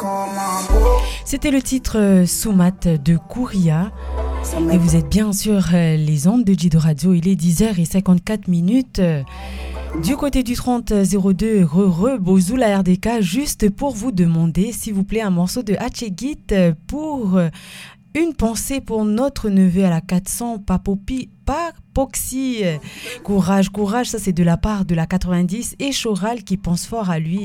C'était le titre Soumat de Kouria. Et vous êtes bien sur les ondes de Jido Radio. Il est 10h54. Du côté du 3002, Bozou la RDK, juste pour vous demander, s'il vous plaît, un morceau de Hatchegit pour une pensée pour notre neveu à la 400, Papoxy. Courage, ça c'est de la part de la 90 et Choral qui pense fort à lui.